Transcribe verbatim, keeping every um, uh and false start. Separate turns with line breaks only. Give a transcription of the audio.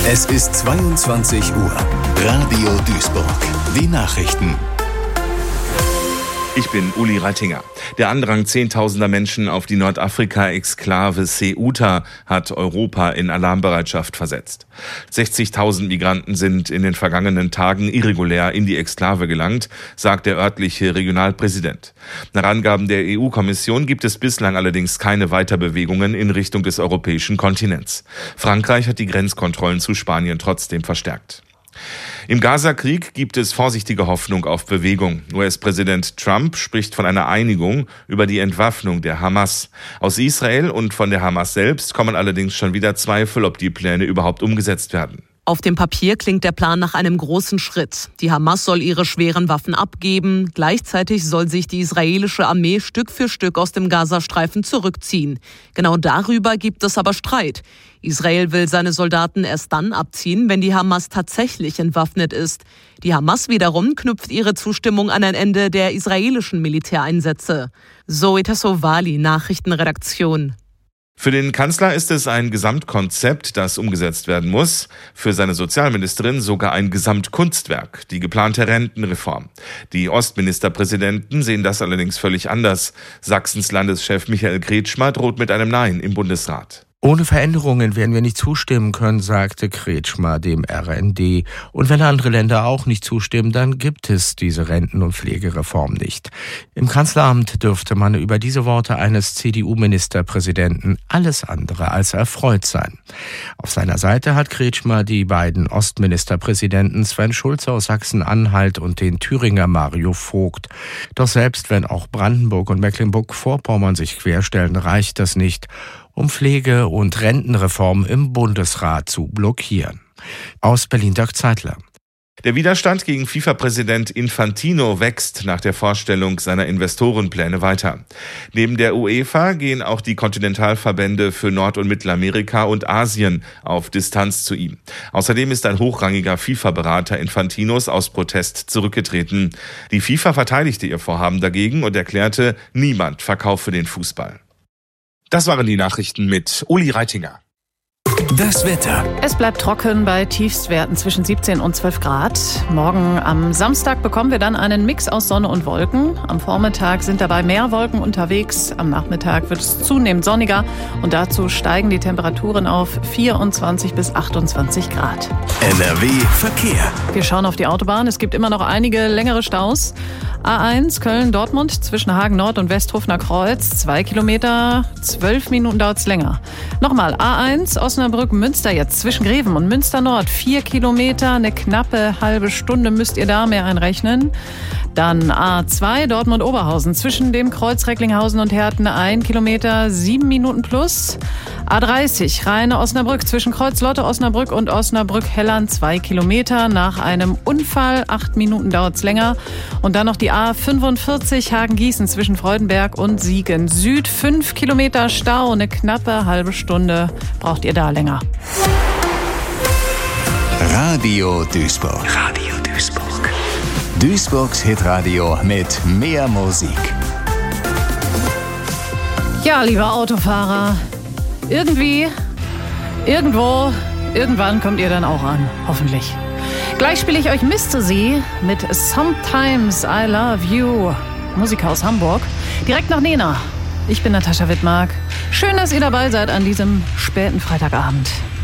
Es ist zweiundzwanzig Uhr. Radio Duisburg. Die Nachrichten.
Ich bin Uli Reitinger. Der Andrang zehntausender Menschen auf die Nordafrika-Exklave Ceuta hat Europa in Alarmbereitschaft versetzt. sechzigtausend Migranten sind in den vergangenen Tagen irregulär in die Exklave gelangt, sagt der örtliche Regionalpräsident. Nach Angaben der E U-Kommission gibt es bislang allerdings keine Weiterbewegungen in Richtung des europäischen Kontinents. Frankreich hat die Grenzkontrollen zu Spanien trotzdem verstärkt. Im Gaza-Krieg gibt es vorsichtige Hoffnung auf Bewegung. U S-Präsident Trump spricht von einer Einigung über die Entwaffnung der Hamas. Aus Israel und von der Hamas selbst kommen allerdings schon wieder Zweifel, ob die Pläne überhaupt umgesetzt werden.
Auf dem Papier klingt der Plan nach einem großen Schritt. Die Hamas soll ihre schweren Waffen abgeben. Gleichzeitig soll sich die israelische Armee Stück für Stück aus dem Gazastreifen zurückziehen. Genau darüber gibt es aber Streit. Israel will seine Soldaten erst dann abziehen, wenn die Hamas tatsächlich entwaffnet ist. Die Hamas wiederum knüpft ihre Zustimmung an ein Ende der israelischen Militäreinsätze. Zoe Tassovali, Nachrichtenredaktion.
Für den Kanzler ist es ein Gesamtkonzept, das umgesetzt werden muss. Für seine Sozialministerin sogar ein Gesamtkunstwerk, die geplante Rentenreform. Die Ostministerpräsidenten sehen das allerdings völlig anders. Sachsens Landeschef Michael Kretschmer droht mit einem Nein im Bundesrat.
Ohne Veränderungen werden wir nicht zustimmen können, sagte Kretschmer dem R N D. Und wenn andere Länder auch nicht zustimmen, dann gibt es diese Renten- und Pflegereform nicht. Im Kanzleramt dürfte man über diese Worte eines C D U-Ministerpräsidenten alles andere als erfreut sein. Auf seiner Seite hat Kretschmer die beiden Ostministerpräsidenten Sven Schulze aus Sachsen-Anhalt und den Thüringer Mario Vogt. Doch selbst wenn auch Brandenburg und Mecklenburg-Vorpommern sich querstellen, reicht das nicht, um Pflege- und Rentenreform im Bundesrat zu blockieren. Aus Berlin Dirk Zeitler.
Der Widerstand gegen FIFA-Präsident Infantino wächst nach der Vorstellung seiner Investorenpläne weiter. Neben der UEFA gehen auch die Kontinentalverbände für Nord- und Mittelamerika und Asien auf Distanz zu ihm. Außerdem ist ein hochrangiger FIFA-Berater Infantinos aus Protest zurückgetreten. Die FIFA verteidigte ihr Vorhaben dagegen und erklärte, niemand verkaufe den Fußball. Das waren die Nachrichten mit Uli Reitinger.
Das Wetter.
Es bleibt trocken bei Tiefstwerten zwischen siebzehn und zwölf Grad. Morgen am Samstag bekommen wir dann einen Mix aus Sonne und Wolken. Am Vormittag sind dabei mehr Wolken unterwegs. Am Nachmittag wird es zunehmend sonniger und dazu steigen die Temperaturen auf vierundzwanzig bis achtundzwanzig Grad.
N R W Verkehr.
Wir schauen auf die Autobahn. Es gibt immer noch einige längere Staus. A eins Köln-Dortmund zwischen Hagen Nord und Westhofener Kreuz. Zwei Kilometer, zwölf Minuten dauert es länger. Nochmal A eins Osnabrück-Münster jetzt zwischen Greven und Münster Nord. Vier Kilometer, eine knappe halbe Stunde müsst ihr da mehr einrechnen. Dann A zwei Dortmund-Oberhausen zwischen dem Kreuz Recklinghausen und Herten. Ein Kilometer, sieben Minuten plus. A dreißig Rheine-Osnabrück zwischen Kreuz Lotte Osnabrück und Osnabrück-Hellern. Zwei Kilometer. Nach einem Unfall, acht Minuten dauert es länger. Und dann noch die A fünfundvierzig Hagen-Gießen zwischen Freudenberg und Siegen Süd. Fünf Kilometer Stau, eine knappe halbe Stunde braucht ihr da länger.
Radio Duisburg. Radio Duisburg. Duisburgs Hitradio mit mehr Musik.
Ja, lieber Autofahrer, irgendwie, irgendwo, irgendwann kommt ihr dann auch an, hoffentlich. Gleich spiele ich euch Mystery mit Sometimes I Love You. Musiker aus Hamburg. Direkt nach Nena. Ich bin Natascha Wittmark. Schön, dass ihr dabei seid an diesem späten Freitagabend.